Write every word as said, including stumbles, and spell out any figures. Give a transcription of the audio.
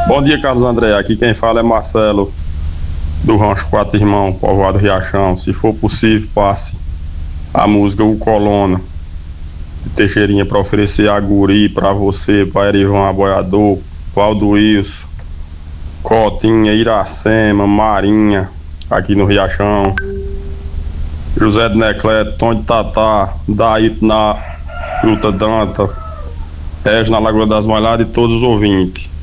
Bom dia, Carlos André. Aqui quem fala é Marcelo, do Rancho Quatro Irmãos, povoado Riachão. Se for possível, passe a música O Colona de Teixeirinha para oferecer a Guri, para você, para Erivan Aboiador, Valdo Wilson, Cotinha, Iracema, Marinha, aqui no Riachão, José de Necleto, Tom de Tatá, Daíto na Luta Danta, Regis na Lagoa das Malhadas e todos os ouvintes.